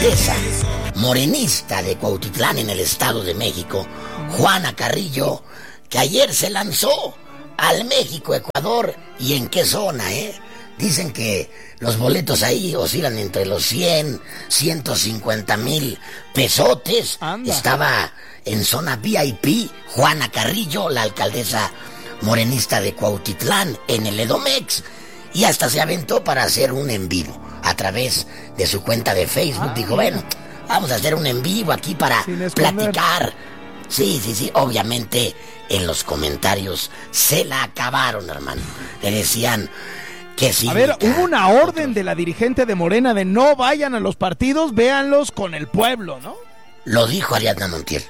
alcaldesa morenista de Cuautitlán en el Estado de México, Juana Carrillo, que ayer se lanzó al México-Ecuador. ¿Y en qué zona, Dicen que los boletos ahí oscilan entre los 100, 150 mil pesotes. Anda. Estaba en zona VIP Juana Carrillo, la alcaldesa morenista de Cuautitlán, en el Edomex, y hasta se aventó para hacer un en vivo a través de su cuenta de Facebook. Dijo, bueno, vamos a hacer un en vivo aquí para platicar. Sí, obviamente en los comentarios se la acabaron, hermano. Le decían que sí. A ver, hubo una orden de la dirigente de Morena de no vayan a los partidos, véanlos con el pueblo, ¿no? Lo dijo Ariadna Montiel,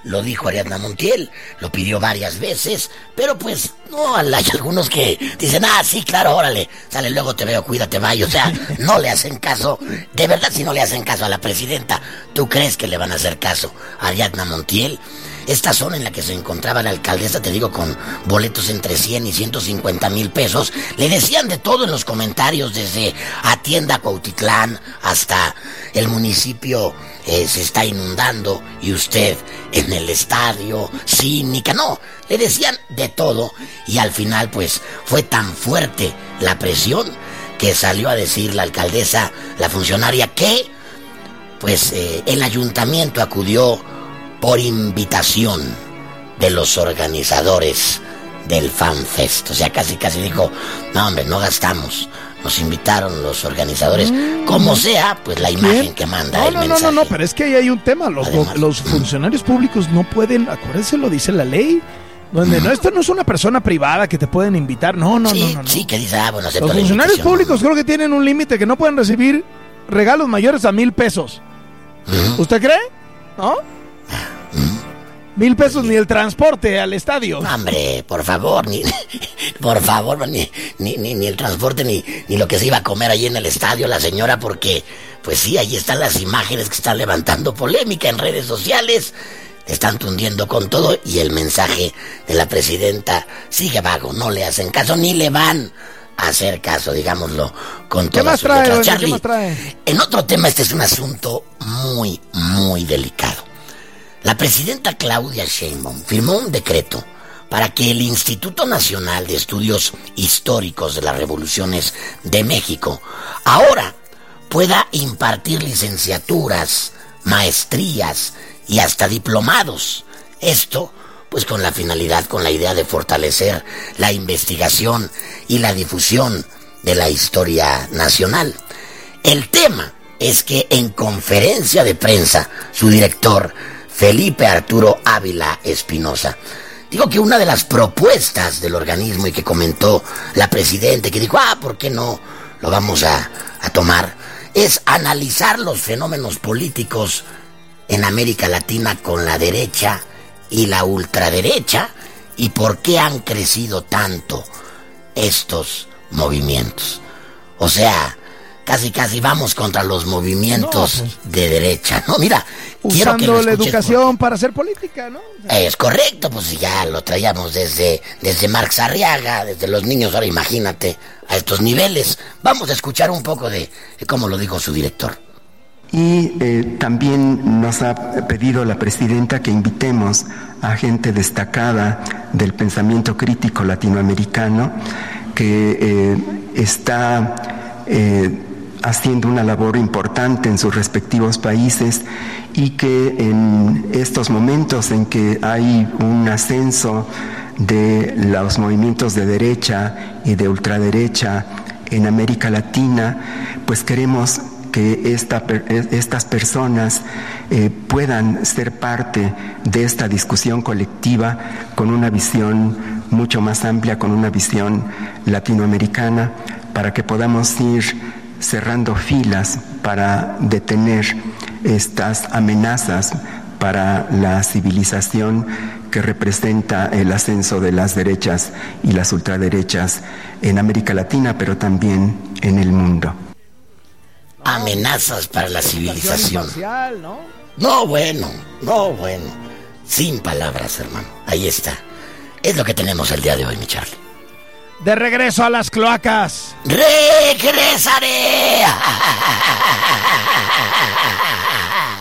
lo pidió varias veces, pero pues no, hay algunos que dicen, sí, claro, órale, sale, luego te veo, cuídate, bye. O sea, no le hacen caso. De verdad, si no le hacen caso a la presidenta, ¿tú crees que le van a hacer caso a Ariadna Montiel? Esta zona en la que se encontraba la alcaldesa, te digo, con boletos entre 100 y 150 mil pesos, le decían de todo en los comentarios, desde atienda Cuautitlán hasta el municipio se está inundando y usted en el estadio, cínica, no, le decían de todo. Y al final pues fue tan fuerte la presión que salió a decir la alcaldesa, la funcionaria, que pues el ayuntamiento acudió por invitación de los organizadores del FanFest. O sea, casi dijo, no hombre, no gastamos, nos invitaron los organizadores. Como sea, pues la imagen que manda el mensaje. No, pero es que ahí hay un tema. Los funcionarios públicos no pueden, acuérdense, lo dice la ley, donde esto no es una persona privada que te pueden invitar. No. Sí, que dice, bueno, acepto los la funcionarios invitación. públicos creo que tienen un límite, que no pueden recibir regalos mayores a 1,000 pesos. ¿Usted cree? ¿No? 1,000 pesos ni el transporte al estadio. No, hombre, por favor, ni el transporte, ni lo que se iba a comer allí en el estadio la señora, porque, pues sí, ahí están las imágenes que están levantando polémica en redes sociales. Te están tundiendo con todo, y el mensaje de la presidenta sigue vago, no le hacen caso, ni le van a hacer caso, digámoslo con todas sus letras. Charlie, ¿qué más trae? En otro tema, este es un asunto muy, muy delicado. La presidenta Claudia Sheinbaum firmó un decreto para que el Instituto Nacional de Estudios Históricos de las Revoluciones de México ahora pueda impartir licenciaturas, maestrías y hasta diplomados. Esto, pues con la finalidad, con la idea de fortalecer la investigación y la difusión de la historia nacional. El tema es que en conferencia de prensa, su director, Felipe Arturo Ávila Espinosa, digo que una de las propuestas del organismo, y que comentó la presidenta, que dijo, ¿por qué no lo vamos a tomar?, es analizar los fenómenos políticos en América Latina con la derecha y la ultraderecha, y por qué han crecido tanto estos movimientos. O sea, casi vamos contra los movimientos de derecha, ¿no? Mira, quiero que lo usando la escuches, educación para hacer política, ¿no? Es correcto, pues ya lo traíamos desde Marx Arriaga, desde los niños, ahora imagínate a estos niveles. Vamos a escuchar un poco de cómo lo dijo su director. Y también nos ha pedido la presidenta que invitemos a gente destacada del pensamiento crítico latinoamericano que está haciendo una labor importante en sus respectivos países, y que en estos momentos en que hay un ascenso de los movimientos de derecha y de ultraderecha en América Latina, pues queremos que estas personas puedan ser parte de esta discusión colectiva con una visión mucho más amplia, con una visión latinoamericana, para que podamos ir cerrando filas para detener estas amenazas para la civilización que representa el ascenso de las derechas y las ultraderechas en América Latina, pero también en el mundo. Amenazas para la civilización. Imparcial, ¿no? No, bueno. Sin palabras, hermano. Ahí está. Es lo que tenemos el día de hoy, mi Charlie. De regreso a las cloacas. ¡Regresaré!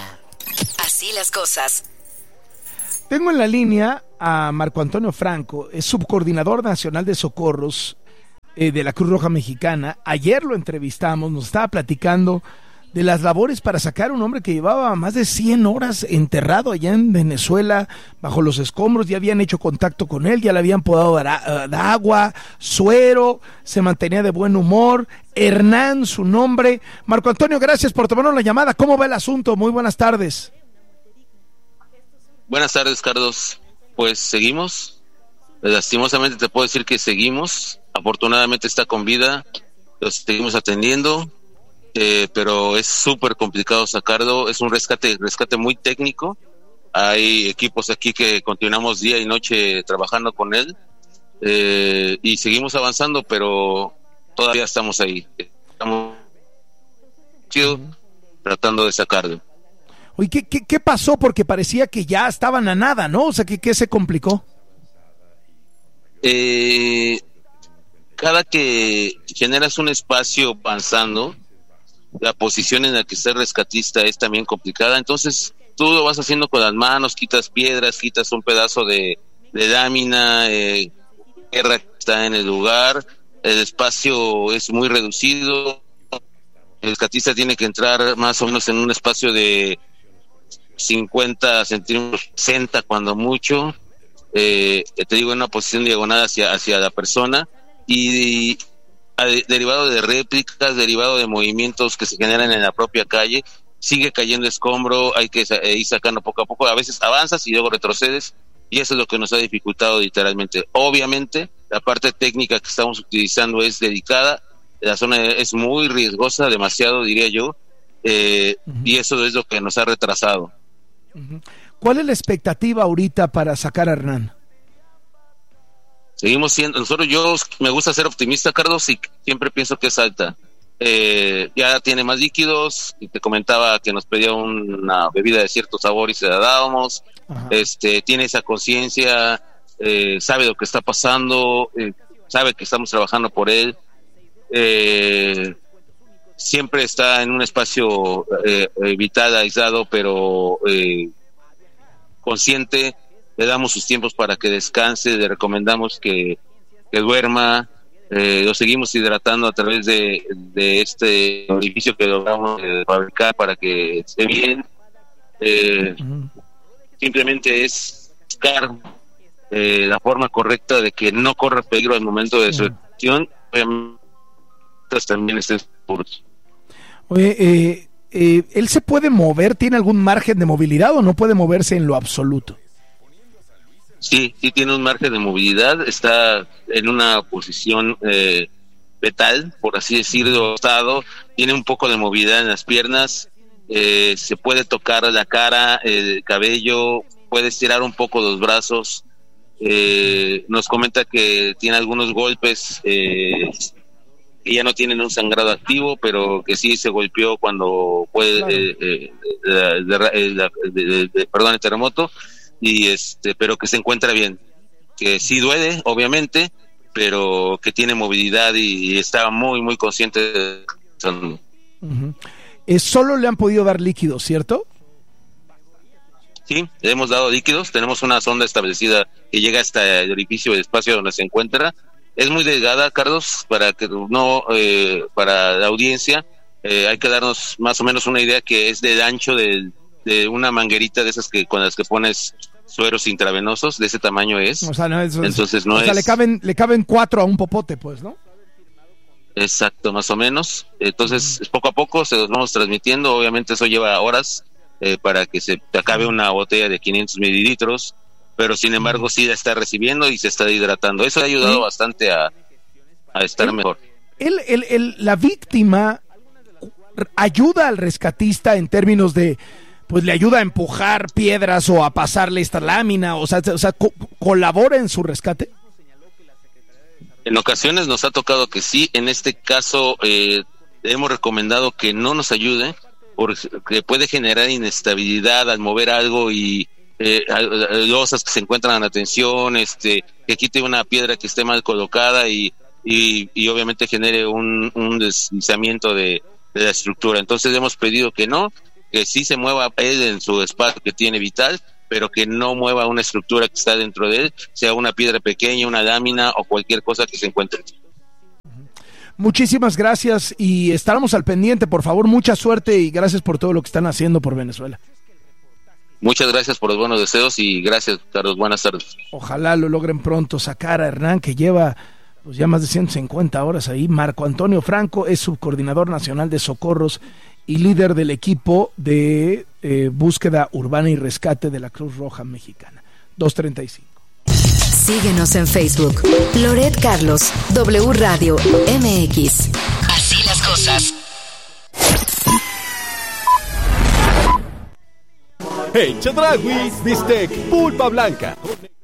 las cosas. Tengo en la línea a Marco Antonio Franco, es subcoordinador nacional de socorros de la Cruz Roja Mexicana. Ayer lo entrevistamos, nos estaba platicando de las labores para sacar a un hombre que llevaba más de 100 horas enterrado allá en Venezuela, bajo los escombros. Ya habían hecho contacto con él, ya le habían podado dar agua, suero, se mantenía de buen humor. Hernán, su nombre. Marco Antonio, gracias por tomarnos la llamada. ¿Cómo va el asunto? Muy buenas tardes. Buenas tardes, Carlos. Pues seguimos. Lastimosamente te puedo decir que seguimos. Afortunadamente está con vida. Los seguimos atendiendo. Pero es súper complicado sacarlo. Es un rescate muy técnico. Hay equipos aquí que continuamos día y noche trabajando con él, y seguimos avanzando, pero todavía estamos ahí. Estamos tratando de sacarlo. Oye, ¿qué pasó? Porque parecía que ya estaban a nada, ¿no? O sea, ¿qué se complicó? Cada que generas un espacio avanzando, la posición en la que está el rescatista es también complicada. Entonces tú lo vas haciendo con las manos, quitas piedras, quitas un pedazo de lámina, tierra que está en el lugar, el espacio es muy reducido, el rescatista tiene que entrar más o menos en un espacio de 50 centímetros, 60 cuando mucho, te digo, en una posición diagonal hacia la persona, y derivado de réplicas, derivado de movimientos que se generan en la propia calle, sigue cayendo escombro, hay que ir sacando poco a poco. A veces avanzas y luego retrocedes, y eso es lo que nos ha dificultado literalmente. Obviamente la parte técnica que estamos utilizando es delicada, la zona es muy riesgosa, demasiado diría yo, y eso es lo que nos ha retrasado. ¿Cuál es la expectativa ahorita para sacar a Hernán? Seguimos siendo, yo me gusta ser optimista, Carlos, y siempre pienso que es alta. Ya tiene más líquidos, y te comentaba que nos pedía una bebida de cierto sabor y se la dábamos. Tiene esa conciencia, sabe lo que está pasando, sabe que estamos trabajando por él. Siempre está en un espacio vital, aislado, pero consciente. Le damos sus tiempos para que descanse, le recomendamos que duerma, lo seguimos hidratando a través de este orificio que logramos fabricar para que esté bien. Simplemente es buscar la forma correcta de que no corra peligro al momento de su acción. Obviamente también estén seguros. Oye, ¿él se puede mover? ¿Tiene algún margen de movilidad o no puede moverse en lo absoluto? Sí tiene un margen de movilidad, está en una posición fetal, por así decirlo, tiene un poco de movilidad en las piernas, se puede tocar la cara, el cabello, puede estirar un poco los brazos, nos comenta que tiene algunos golpes que ya no tienen un sangrado activo, pero que sí se golpeó cuando fue el terremoto, y pero que se encuentra bien, que sí duele obviamente, pero que tiene movilidad y está muy muy consciente de eso. Solo le han podido dar líquidos, ¿cierto? Sí, le hemos dado líquidos, tenemos una sonda establecida que llega hasta el orificio del espacio donde se encuentra. Es muy delgada, Carlos, para que para la audiencia hay que darnos más o menos una idea que es del ancho de una manguerita de esas con las que pones sueros intravenosos, de ese tamaño es. O sea, entonces no es. O sea, le caben 4 a un popote, pues, ¿no? Exacto, más o menos. Entonces, poco a poco se los vamos transmitiendo. Obviamente eso lleva horas para que se acabe una botella de 500 mililitros, pero sin embargo sí la está recibiendo y se está hidratando. Eso ha ayudado bastante a estar mejor. La víctima ayuda al rescatista en términos de, pues le ayuda a empujar piedras o a pasarle esta lámina, o sea colabora en su rescate. En ocasiones nos ha tocado que sí, en este caso hemos recomendado que no nos ayude porque puede generar inestabilidad al mover algo y losas que se encuentran en la tensión, que quite una piedra que esté mal colocada y obviamente genere un deslizamiento de la estructura. Entonces hemos pedido que no, que sí se mueva él en su espacio que tiene vital, pero que no mueva una estructura que está dentro de él, sea una piedra pequeña, una lámina o cualquier cosa que se encuentre. Muchísimas gracias y estaremos al pendiente, por favor, mucha suerte y gracias por todo lo que están haciendo por Venezuela. Muchas gracias por los buenos deseos y gracias, Carlos, buenas tardes. Ojalá lo logren pronto sacar a Hernán, que lleva pues ya más de 150 horas ahí. Marco Antonio Franco es subcoordinador nacional de socorros y líder del equipo de búsqueda urbana y rescate de la Cruz Roja Mexicana. 2:35. Síguenos en Facebook. Loret Carlos, W Radio MX. Así las cosas. Hey, Chedraui, bistec, pulpa blanca.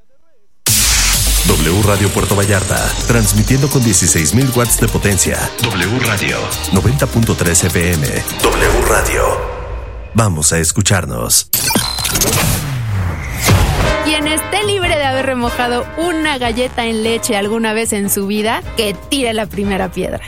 W Radio Puerto Vallarta, transmitiendo con 16,000 watts de potencia. W Radio 90.3 FM. W Radio. Vamos a escucharnos. Quien esté libre de haber remojado una galleta en leche alguna vez en su vida, que tire la primera piedra.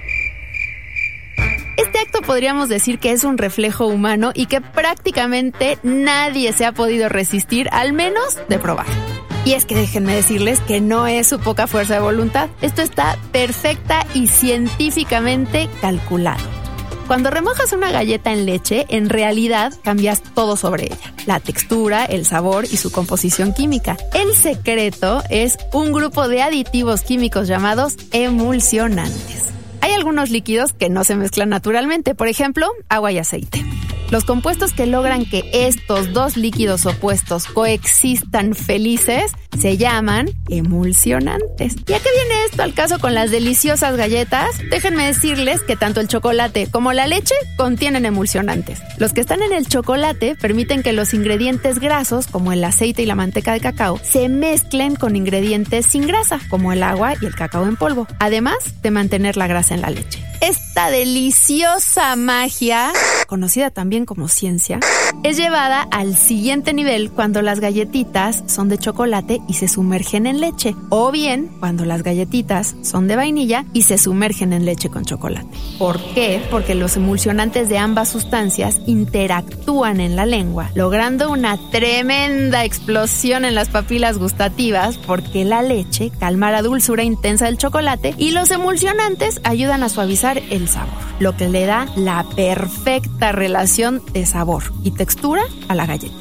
Este acto podríamos decir que es un reflejo humano y que prácticamente nadie se ha podido resistir, al menos de probar. Y es que déjenme decirles que no es su poca fuerza de voluntad. Esto está perfecta y científicamente calculado. Cuando remojas una galleta en leche, en realidad cambias todo sobre ella. La textura, el sabor y su composición química. El secreto es un grupo de aditivos químicos llamados emulsionantes. Hay algunos líquidos que no se mezclan naturalmente, por ejemplo, agua y aceite. Los compuestos que logran que estos dos líquidos opuestos coexistan felices se llaman emulsionantes. ¿Y a qué viene esto al caso con las deliciosas galletas? Déjenme decirles que tanto el chocolate como la leche contienen emulsionantes. Los que están en el chocolate permiten que los ingredientes grasos, como el aceite y la manteca de cacao, se mezclen con ingredientes sin grasa, como el agua y el cacao en polvo, además de mantener la grasa en la leche. Esta deliciosa magia, conocida también como ciencia, es llevada al siguiente nivel cuando las galletitas son de chocolate y se sumergen en leche, o bien cuando las galletitas son de vainilla y se sumergen en leche con chocolate. ¿Por qué? Porque los emulsionantes de ambas sustancias interactúan en la lengua, logrando una tremenda explosión en las papilas gustativas, porque la leche calma la dulzura intensa del chocolate y los emulsionantes ayudan a suavizar el sabor, lo que le da la perfecta relación de sabor y textura a la galleta.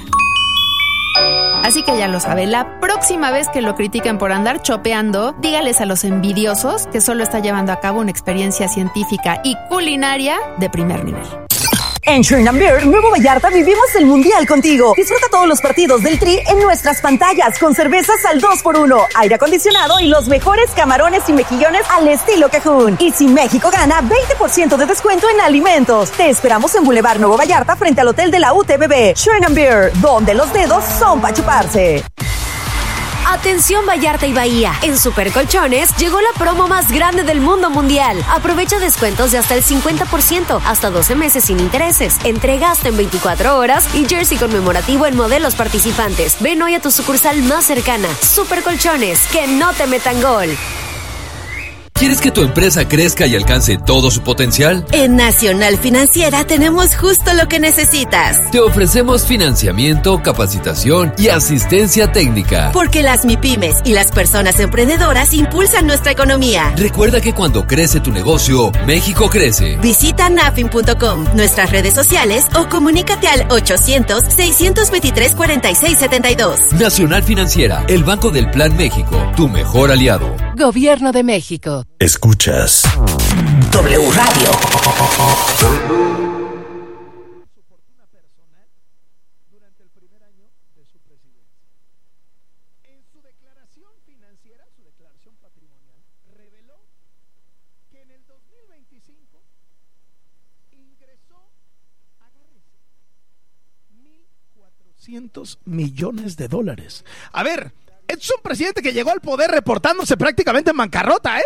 Así que ya lo sabe, la próxima vez que lo critiquen por andar chopeando, dígales a los envidiosos que solo está llevando a cabo una experiencia científica y culinaria de primer nivel. En Shrine & Beer, Nuevo Vallarta, vivimos el Mundial contigo. Disfruta todos los partidos del Tri en nuestras pantallas con cervezas al 2x1, aire acondicionado y los mejores camarones y mejillones al estilo Cajún. Y si México gana, 20% de descuento en alimentos. Te esperamos en Boulevard Nuevo Vallarta frente al Hotel de la UTBB. Shrine & Beer, donde los dedos son para chuparse. Atención Vallarta y Bahía, en Super Colchones llegó la promo más grande del mundo mundial. Aprovecha descuentos de hasta el 50%, hasta 12 meses sin intereses, entrega hasta en 24 horas y jersey conmemorativo en modelos participantes. Ven hoy a tu sucursal más cercana. Super Colchones, que no te metan gol. ¿Quieres que tu empresa crezca y alcance todo su potencial? En Nacional Financiera tenemos justo lo que necesitas. Te ofrecemos financiamiento, capacitación y asistencia técnica. Porque las MIPYMES y las personas emprendedoras impulsan nuestra economía. Recuerda que cuando crece tu negocio, México crece. Visita nafin.com, nuestras redes sociales o comunícate al 800-623-4672. Nacional Financiera, el Banco del Plan México, tu mejor aliado. Gobierno de México. Escuchas W Radio. Durante el primer año de su presidencia. En su declaración financiera, su declaración patrimonial, reveló que en el 2025 ingresó, agárrese, $1,400 millones. A ver, es un presidente que llegó al poder reportándose prácticamente en bancarrota, ¿eh?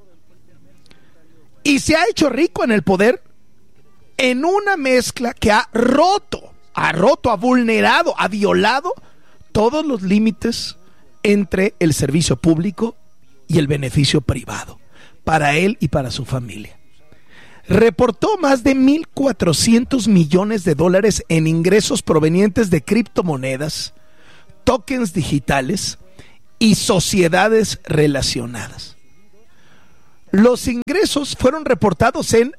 Y se ha hecho rico en el poder en una mezcla que ha vulnerado, ha violado todos los límites entre el servicio público y el beneficio privado, para él y para su familia. reportó más de 1.400 millones de dólares en ingresos provenientes de criptomonedas, tokens digitales y sociedades relacionadas. Los ingresos fueron reportados en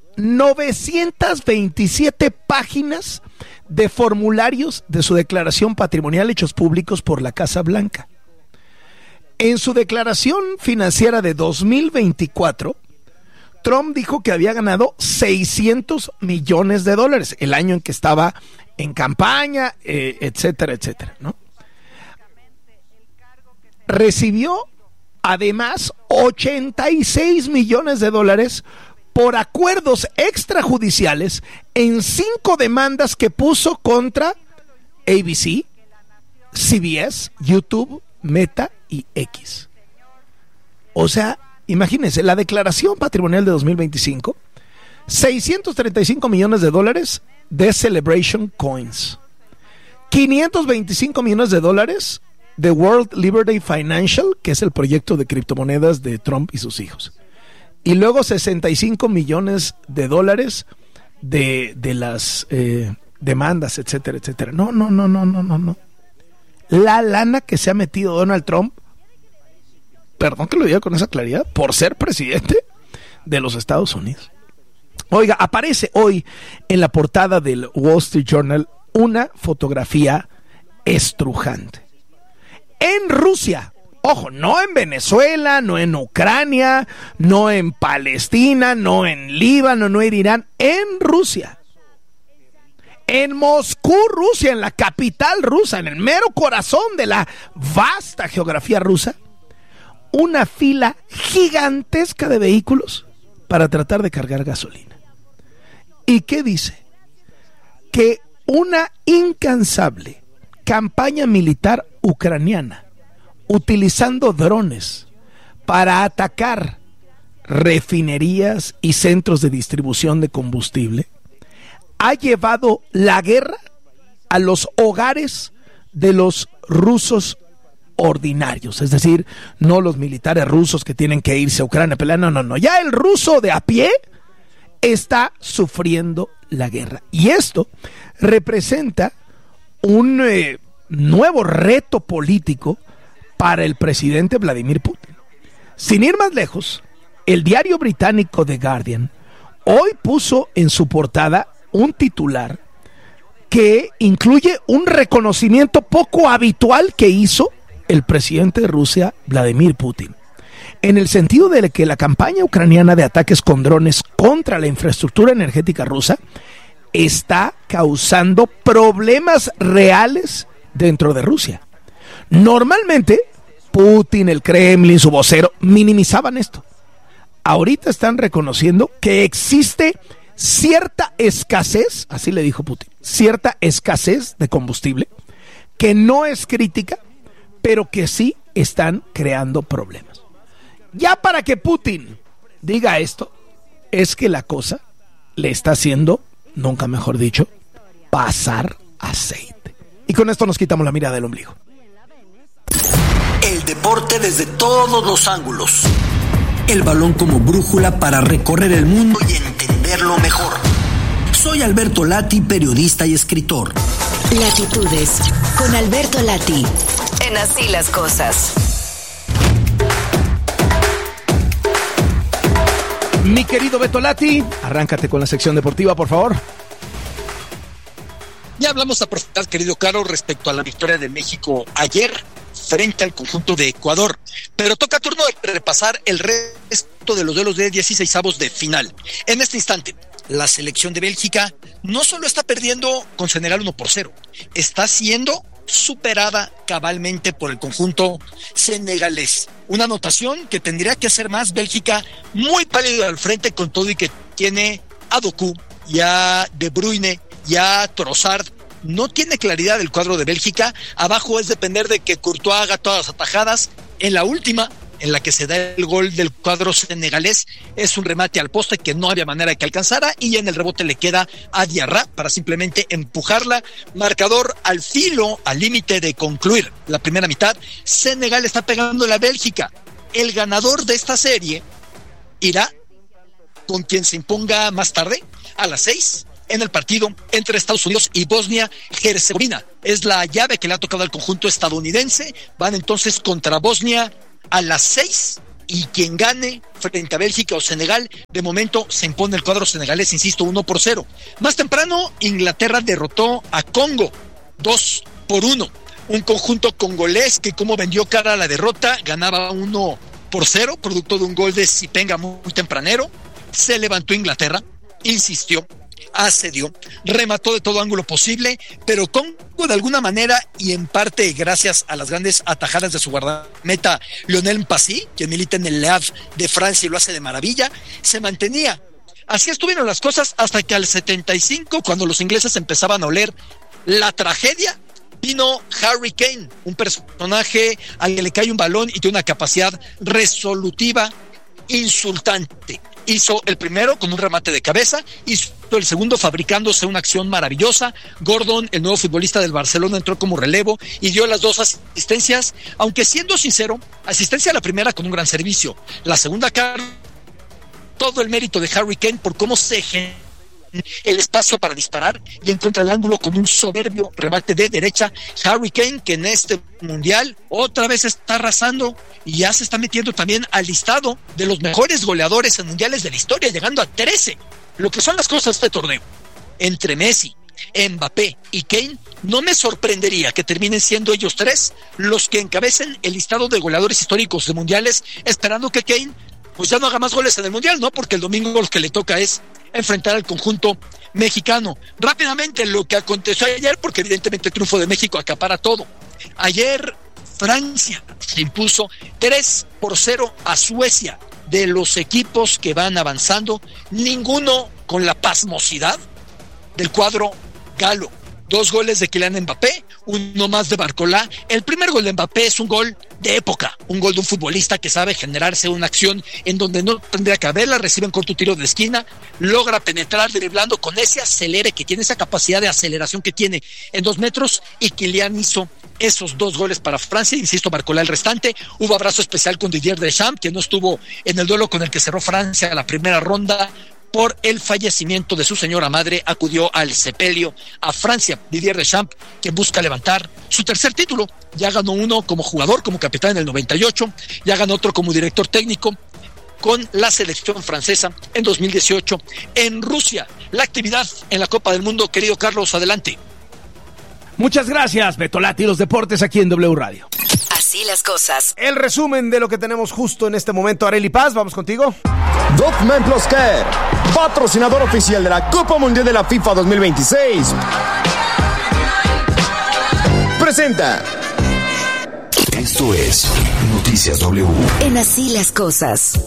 927 páginas de formularios de su declaración patrimonial hechos públicos por la Casa Blanca. En su declaración financiera de 2024, Trump dijo que había ganado 600 millones de dólares el año en que estaba en campaña, etcétera, etcétera, ¿no? Recibió además 86 millones de dólares por acuerdos extrajudiciales en 5 demandas que puso contra ABC, CBS, YouTube, Meta y X. O sea, imagínense, la declaración patrimonial de 2025, 635 millones de dólares de Celebration Coins, 525 millones de dólares de World Liberty Financial, que es el proyecto de criptomonedas de Trump y sus hijos, y luego 65 millones de dólares de las demandas, etcétera, etcétera. No. La lana que se ha metido Donald Trump, perdón que lo diga con esa claridad, por ser presidente de los Estados Unidos. Oiga, aparece hoy en la portada del Wall Street Journal una fotografía estrujante. En Rusia, ojo, no en Venezuela, no en Ucrania, no en Palestina, no en Líbano, no en Irán, en Rusia. En Moscú, Rusia, en la capital rusa, en el mero corazón de la vasta geografía rusa, una fila gigantesca de vehículos para tratar de cargar gasolina. ¿Y qué dice? Que una incansable campaña militar ucraniana, utilizando drones para atacar refinerías y centros de distribución de combustible, ha llevado la guerra a los hogares de los rusos ordinarios, es decir, no los militares rusos que tienen que irse a Ucrania a pelear, no, ya el ruso de a pie está sufriendo la guerra, y esto representa un nuevo reto político para el presidente Vladimir Putin. Sin ir más lejos, el diario británico The Guardian hoy puso en su portada un titular que incluye un reconocimiento poco habitual que hizo el presidente de Rusia, Vladimir Putin, en el sentido de que la campaña ucraniana de ataques con drones contra la infraestructura energética rusa está causando problemas reales dentro de Rusia. Normalmente, Putin, el Kremlin, su vocero, minimizaban esto. Ahorita están reconociendo que existe cierta escasez, así le dijo Putin, cierta escasez de combustible, que no es crítica, pero que sí están creando problemas. Ya para que Putin diga esto, es que la cosa le está haciendo, nunca mejor dicho, pasar aceite. Y con esto nos quitamos la mirada del ombligo. El deporte desde todos los ángulos. El balón como brújula para recorrer el mundo y entenderlo mejor. Soy Alberto Lati, periodista y escritor. Latitudes, con Alberto Lati. En Así las Cosas. Mi querido Beto Lati, arráncate con la sección deportiva, por favor. Ya hablamos a profundidad, querido Caro, respecto a la victoria de México ayer frente al conjunto de Ecuador, pero toca turno de repasar el resto de los duelos de 16avos de final. En este instante, la selección de Bélgica no solo está perdiendo con Senegal 1-0, está siendo superada cabalmente por el conjunto senegalés. Una anotación que tendría que hacer más Bélgica, muy pálido al frente con todo y que tiene a Doku y a De Bruyne y a Trossard. No tiene claridad el cuadro de Bélgica. Abajo es depender de que Courtois haga todas las atajadas. En la última, en la que se da el gol del cuadro senegalés, es un remate al poste que no había manera de que alcanzara, y en el rebote le queda a Diarra para simplemente empujarla. Marcador al filo, al límite de concluir la primera mitad. Senegal está pegando a la Bélgica. El ganador de esta serie irá con quien se imponga más tarde, a las 6, en el partido entre Estados Unidos y Bosnia-Herzegovina. Es la llave que le ha tocado al conjunto estadounidense. Van entonces contra Bosnia a las 6, y quien gane frente a Bélgica o Senegal, de momento se impone el cuadro senegalés, insisto, 1-0. Más temprano, Inglaterra derrotó a Congo 2-1. Un conjunto congolés que, como vendió cara a la derrota, ganaba 1-0, producto de un gol de Sipenga muy tempranero. Se levantó Inglaterra, insistió, asedió, remató de todo ángulo posible, pero Congo de alguna manera, y en parte gracias a las grandes atajadas de su guardameta Lionel Mpassi, que milita en el Le Havre de Francia y lo hace de maravilla, se mantenía. Así estuvieron las cosas hasta que al 75, cuando los ingleses empezaban a oler la tragedia, vino Harry Kane, un personaje al que le cae un balón y tiene una capacidad resolutiva insultante. Hizo el primero con un remate de cabeza, hizo el segundo fabricándose una acción maravillosa. Gordon, el nuevo futbolista del Barcelona, entró como relevo y dio las 2 asistencias, aunque siendo sincero, asistencia a la primera con un gran servicio, la segunda, todo el mérito de Harry Kane por cómo se genera el espacio para disparar y encuentra el ángulo con un soberbio remate de derecha. Harry Kane, que en este mundial otra vez está arrasando y ya se está metiendo también al listado de los mejores goleadores en mundiales de la historia, llegando a 13. Lo que son las cosas de este torneo, entre Messi, Mbappé y Kane, no me sorprendería que terminen siendo ellos 3 los que encabecen el listado de goleadores históricos de mundiales, esperando que Kane pues ya no haga más goles en el mundial, ¿no? Porque el domingo lo que le toca es enfrentar al conjunto mexicano. Rápidamente lo que aconteció ayer, porque evidentemente el triunfo de México acapara todo. Ayer Francia se impuso 3-0 a Suecia. De los equipos que van avanzando, ninguno con la pasmosidad del cuadro galo. 2 goles de Kylian Mbappé, 1 más de Barcola. El primer gol de Mbappé es un gol de época, un gol de un futbolista que sabe generarse una acción en donde no tendría que haberla, recibe un corto tiro de esquina, logra penetrar driblando con ese acelere que tiene, esa capacidad de aceleración que tiene en 2 metros, y Kylian hizo esos 2 goles para Francia, insisto, Barcola el restante. Hubo abrazo especial con Didier Deschamps, que no estuvo en el duelo con el que cerró Francia la primera ronda por el fallecimiento de su señora madre. Acudió al sepelio a Francia. Didier Deschamps, que busca levantar su tercer título, ya ganó uno como jugador, como capitán en el 98, ya ganó otro como director técnico con la selección francesa en 2018 en Rusia. La actividad en la Copa del Mundo, querido Carlos, adelante. Muchas gracias, Betolati, los deportes aquí en W Radio. Así las cosas. El resumen de lo que tenemos justo en este momento. Arely Paz, vamos contigo. Document Plus Care, patrocinador oficial de la Copa Mundial de la FIFA 2026, presenta. Esto es Noticias W. En Así las cosas.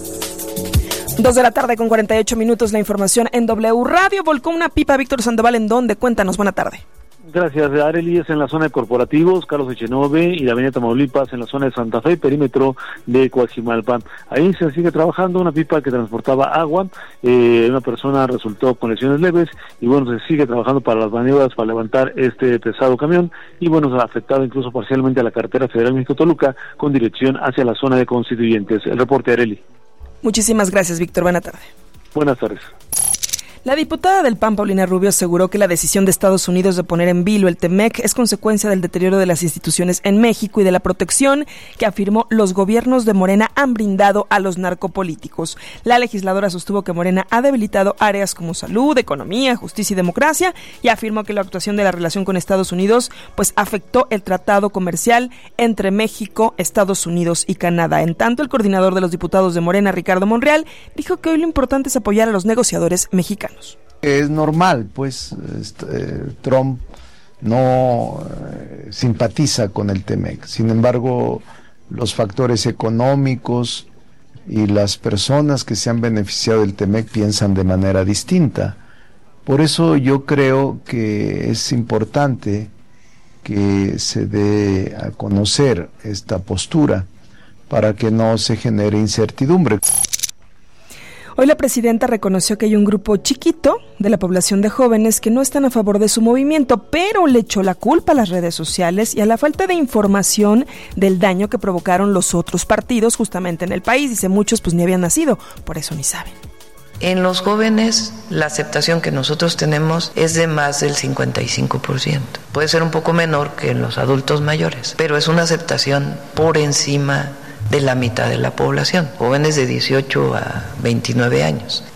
2:48 p.m, la información en W Radio. Volcó una pipa Víctor Sandoval, ¿en dónde? Cuéntanos, buena tarde. Gracias, Arely. Es en la zona de corporativos, Carlos Echenove y la avenida Tamaulipas, en la zona de Santa Fe, perímetro de Coajimalpa. Ahí se sigue trabajando una pipa que transportaba agua. Una persona resultó con lesiones leves y bueno, se sigue trabajando para las maniobras para levantar este pesado camión y bueno, se ha afectado incluso parcialmente a la carretera federal México-Toluca con dirección hacia la zona de Constituyentes. El reporte, Arely. Muchísimas gracias, Víctor. Buena tarde. Buenas tardes. La diputada del PAN, Paulina Rubio, aseguró que la decisión de Estados Unidos de poner en vilo el TEMEC es consecuencia del deterioro de las instituciones en México y de la protección que, afirmó, los gobiernos de Morena han brindado a los narcopolíticos. La legisladora sostuvo que Morena ha debilitado áreas como salud, economía, justicia y democracia, y afirmó que la actuación de la relación con Estados Unidos pues afectó el tratado comercial entre México, Estados Unidos y Canadá. En tanto, el coordinador de los diputados de Morena, Ricardo Monreal, dijo que hoy lo importante es apoyar a los negociadores mexicanos. Es normal, pues Trump no simpatiza con el TEMEC. Sin embargo, los factores económicos y las personas que se han beneficiado del TEMEC piensan de manera distinta. Por eso yo creo que es importante que se dé a conocer esta postura para que no se genere incertidumbre. Hoy la presidenta reconoció que hay un grupo chiquito de la población de jóvenes que no están a favor de su movimiento, pero le echó la culpa a las redes sociales y a la falta de información del daño que provocaron los otros partidos justamente en el país. Dice, muchos pues ni habían nacido, por eso ni saben. En los jóvenes, la aceptación que nosotros tenemos es de más del 55%. Puede ser un poco menor que en los adultos mayores, pero es una aceptación por encima de la mitad de la población, jóvenes de 18 a 29 años.